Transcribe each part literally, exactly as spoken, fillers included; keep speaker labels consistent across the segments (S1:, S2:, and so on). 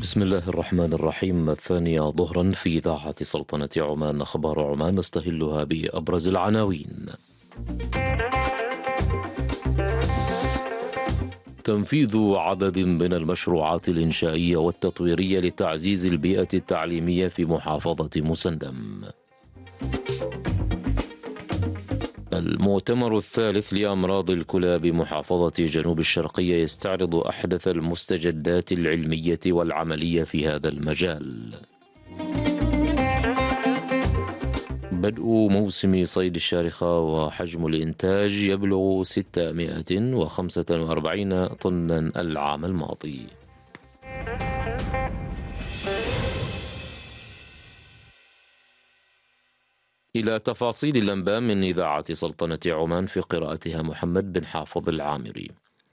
S1: بسم الله الرحمن الرحيم. الثانية ظهرا في إذاعة سلطنة عمان، أخبار عمان نستهلها بأبرز العناوين. تنفيذ عدد من المشروعات الإنشائية والتطويرية لتعزيز البيئة التعليمية في محافظة مسندم. المؤتمر الثالث لأمراض الكلى بمحافظة جنوب الشرقية يستعرض أحدث المستجدات العلمية والعملية في هذا المجال. بدء موسم صيد الشارخة وحجم الإنتاج يبلغ ستمائة وخمسة وأربعين طنا العام الماضي. إلى تفاصيل الأنباء من إذاعة سلطنة عمان في قراءتها محمد بن حافظ العامري.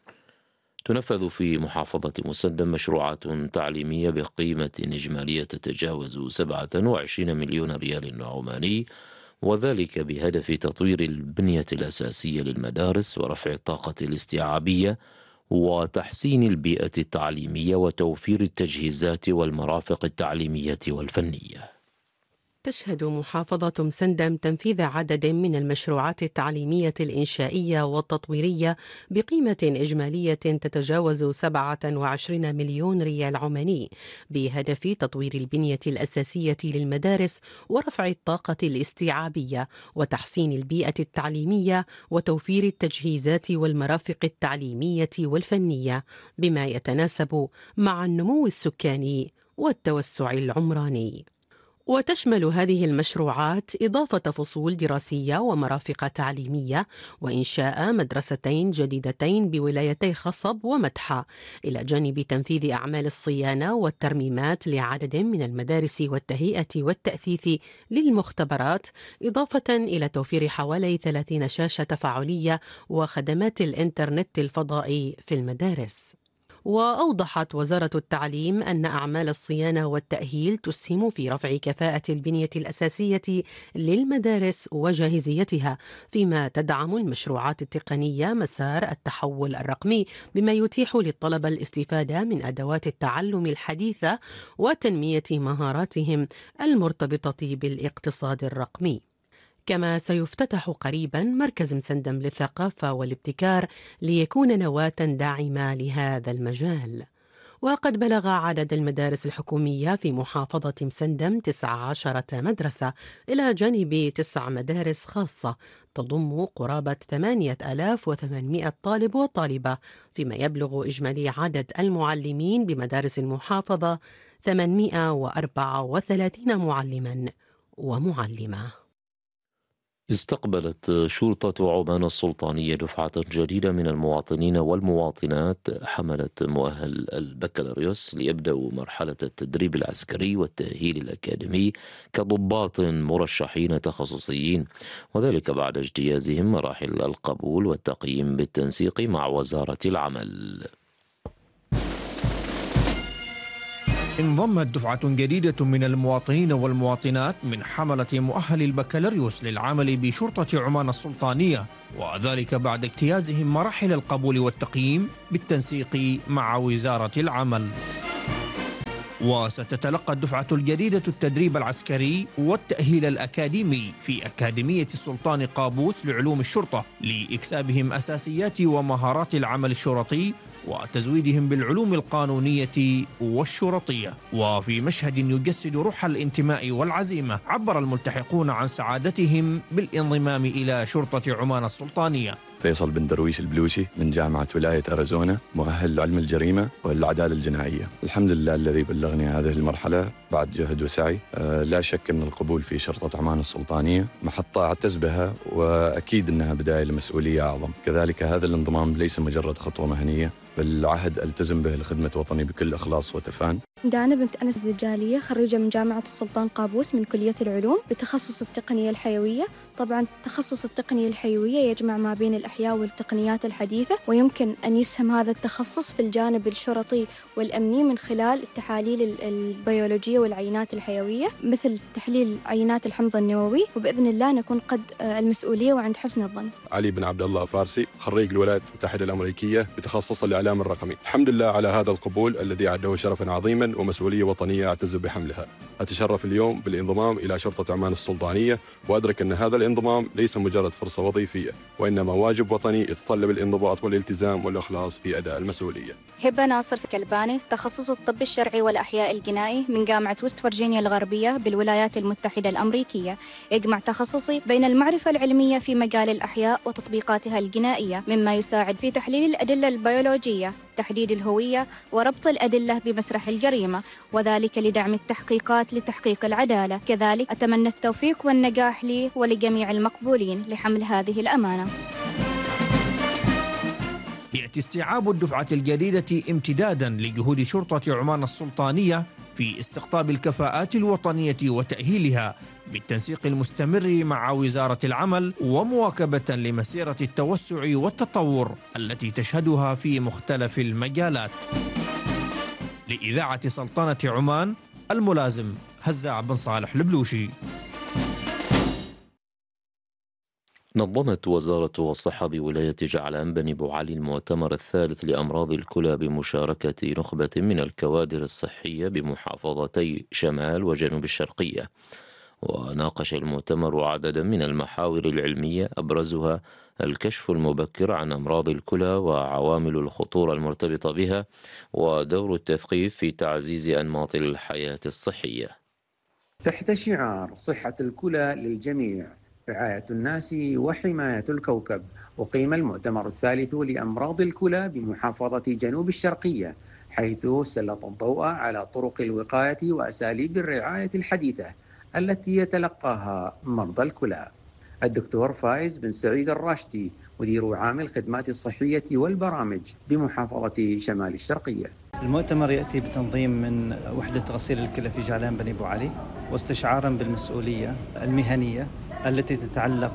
S1: تنفذ في محافظة مسندم مشروعات تعليمية بقيمة إجمالية تتجاوز سبعة وعشرين مليون ريال عماني، وذلك بهدف تطوير البنية الأساسية للمدارس ورفع الطاقة الاستيعابية وتحسين البيئة التعليمية وتوفير التجهيزات والمرافق التعليمية والفنية.
S2: تشهد محافظة مسندم تنفيذ عدد من المشروعات التعليمية الإنشائية والتطويرية بقيمة إجمالية تتجاوز سبعة وعشرين مليون ريال عماني، بهدف تطوير البنية الأساسية للمدارس ورفع الطاقة الاستيعابية وتحسين البيئة التعليمية وتوفير التجهيزات والمرافق التعليمية والفنية، بما يتناسب مع النمو السكاني والتوسع العمراني. وتشمل هذه المشروعات إضافة فصول دراسية ومرافق تعليمية وإنشاء مدرستين جديدتين بولايتي خصب ومدحة، إلى جانب تنفيذ أعمال الصيانة والترميمات لعدد من المدارس والتهيئة والتأثيث للمختبرات، إضافة إلى توفير حوالي ثلاثين شاشة تفاعلية وخدمات الإنترنت الفضائي في المدارس. وأوضحت وزارة التعليم أن أعمال الصيانة والتأهيل تسهم في رفع كفاءة البنية الأساسية للمدارس وجاهزيتها، فيما تدعم المشروعات التقنية مسار التحول الرقمي، بما يتيح للطلبة الاستفادة من أدوات التعلم الحديثة وتنمية مهاراتهم المرتبطة بالاقتصاد الرقمي. كما سيفتتح قريبا مركز مسندم للثقافة والابتكار ليكون نواة داعمة لهذا المجال. وقد بلغ عدد المدارس الحكومية في محافظة مسندم تسع عشرة مدرسة، إلى جانب تسع مدارس خاصة تضم قرابة ثمانية آلاف وثمانمائة طالب وطالبة، فيما يبلغ إجمالي عدد المعلمين بمدارس المحافظة ثمانمائة وأربعة وثلاثين معلما ومعلمة.
S1: استقبلت شرطة عمان السلطانية دفعة جديدة من المواطنين والمواطنات حملة مؤهل البكالوريوس ليبدأوا مرحلة التدريب العسكري والتأهيل الأكاديمي كضباط مرشحين تخصصيين، وذلك بعد اجتيازهم مراحل القبول والتقييم بالتنسيق مع وزارة العمل.
S3: انضمت دفعة جديدة من المواطنين والمواطنات من حملة مؤهل البكالوريوس للعمل بشرطة عمان السلطانية، وذلك بعد اجتيازهم مراحل القبول والتقييم بالتنسيق مع وزارة العمل. وستتلقى الدفعة الجديدة التدريب العسكري والتأهيل الأكاديمي في أكاديمية السلطان قابوس لعلوم الشرطة لإكسابهم أساسيات ومهارات العمل الشرطي وتزويدهم بالعلوم القانونية والشرطية. وفي مشهد يجسد روح الانتماء والعزيمة، عبر الملتحقون عن سعادتهم بالانضمام إلى شرطة عمان السلطانية.
S4: فيصل بن درويش البلوشي من جامعة ولاية أريزونا، مؤهل علم الجريمة والعدالة الجنائية. الحمد لله الذي بلغني هذه المرحلة بعد جهد وسعي. أه لا شك أن القبول في شرطة عمان السلطانية محطة أعتز بها، وأكيد أنها بداية لمسؤولية أعظم. كذلك هذا الانضمام ليس مجرد خطوة مهنية، بل عهد ألتزم به لخدمة وطني بكل إخلاص وتفان.
S5: دانا بنت أنس الزجالية، خريجة من جامعة السلطان قابوس من كلية العلوم بتخصص التقنية الحيوية. طبعا تخصص التقنية الحيوية يجمع ما بين الأحياء والتقنيات الحديثة، ويمكن أن يسهم هذا التخصص في الجانب الشرطي والأمني من خلال التحاليل البيولوجية والعينات الحيوية، مثل تحليل عينات الحمض النووي، وبإذن الله نكون قد المسؤولية وعند حسن الظن.
S6: علي بن عبد الله فارسي، خريج الولايات المتحدة الأمريكية بتخصص الإعلام الإعلام الرقمي. الحمد لله على هذا القبول الذي أعده شرفا عظيما ومسؤولية وطنية أعتز بحملها. أتشرف اليوم بالانضمام إلى شرطة عمان السلطانية، وأدرك أن هذا الانضمام ليس مجرد فرصة وظيفية، وإنما واجب وطني يتطلب الانضباط والالتزام والإخلاص في أداء المسؤولية.
S7: هبة ناصر كلباني، تخصص الطب الشرعي والأحياء الجنائي من جامعة وست فرجينيا الغربية بالولايات المتحدة الأمريكية. يجمع تخصصي بين المعرفة العلمية في مجال الأحياء وتطبيقاتها الجنائية، مما يساعد في تحليل الأدلة البيولوجية، تحديد الهوية، وربط الأدلة بمسرح الجريمة، وذلك لدعم التحقيقات لتحقيق العدالة. كذلك أتمنى التوفيق والنجاح لي ولجميع المقبولين لحمل هذه الأمانة.
S3: يأتي استيعاب الدفعة الجديدة امتدادا لجهود شرطة عمان السلطانية في استقطاب الكفاءات الوطنية وتأهيلها بالتنسيق المستمر مع وزارة العمل، ومواكبة لمسيرة التوسع والتطور التي تشهدها في مختلف المجالات. لإذاعة سلطنة عمان، الملازم هزاع بن صالح البلوشي.
S1: نظمت وزارة الصحة بولاية جعلان بني بوعلي المؤتمر الثالث لأمراض الكلى بمشاركة نخبة من الكوادر الصحية بمحافظتي شمال وجنوب الشرقية. وناقش المؤتمر عددا من المحاور العلمية أبرزها الكشف المبكر عن أمراض الكلى وعوامل الخطورة المرتبطة بها، ودور التثقيف في تعزيز أنماط الحياة الصحية.
S8: تحت شعار صحة الكلى للجميع، رعاية الناس وحماية الكوكب، أقيم المؤتمر الثالث لأمراض الكلى بمحافظة جنوب الشرقية، حيث سلط الضوء على طرق الوقاية وأساليب الرعاية الحديثة التي يتلقاها مرضى الكلى. الدكتور فايز بن سعيد الراشدي، مدير عام الخدمات الصحية والبرامج بمحافظة شمال الشرقية.
S9: المؤتمر يأتي بتنظيم من وحدة غسيل الكلى في جعلان بني بوعلي، واستشعارا بالمسؤولية المهنية التي تتعلق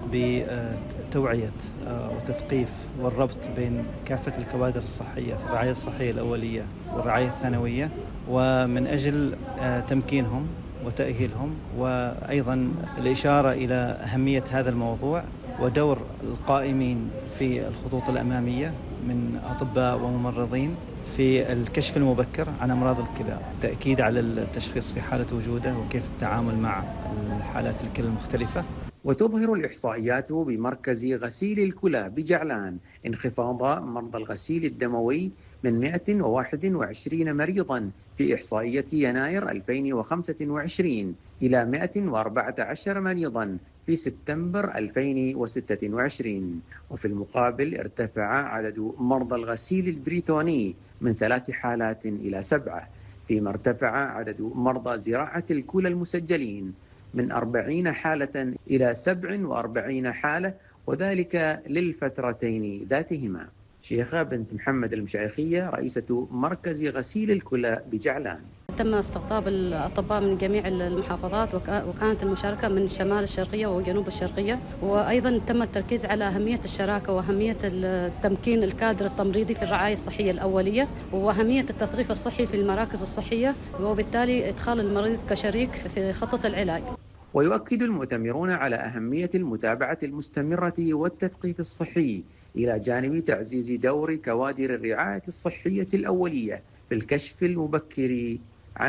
S9: بتوعية وتثقيف والربط بين كافة الكوادر الصحية في الرعاية الصحية الأولية والرعاية الثانوية، ومن أجل تمكينهم وتأهيلهم، وأيضا الإشارة إلى أهمية هذا الموضوع ودور القائمين في الخطوط الأمامية من أطباء وممرضين في الكشف المبكر عن أمراض الكلى، تأكيد على التشخيص في حالة وجوده وكيف التعامل مع الحالات الكلى المختلفة.
S8: وتظهر الإحصائيات بمركز غسيل الكلى بجعلان انخفاض مرضى الغسيل الدموي من مئة وواحد وعشرين مريضاً في إحصائية يناير ألفين وخمسة وعشرين إلى مئة وأربعة عشر مريضاً في سبتمبر ألفين وستة وعشرين. وفي المقابل ارتفع عدد مرضى الغسيل البريتوني من ثلاث حالات إلى سبعة، فيما ارتفع عدد مرضى زراعة الكلى المسجلين من أربعين حالة إلى سبع وأربعين حالة، وذلك للفترتين ذاتهما. شيخة بنت محمد المشايخية، رئيسة مركز غسيل الكلى بجعلان.
S10: تم استقطاب الأطباء من جميع المحافظات، وكانت المشاركة من شمال الشرقية وجنوب الشرقية، وأيضا تم التركيز على أهمية الشراكة وأهمية تمكين الكادر التمريضي في الرعاية الصحية الأولية، وأهمية التثقيف الصحي في المراكز الصحية، وبالتالي إدخال المريض كشريك في خطة العلاج.
S8: ويؤكد المؤتمرون على أهمية المتابعة المستمرة والتثقيف الصحي، إلى جانب تعزيز دور كوادر الرعاية الصحية الأولية في الكشف المبكر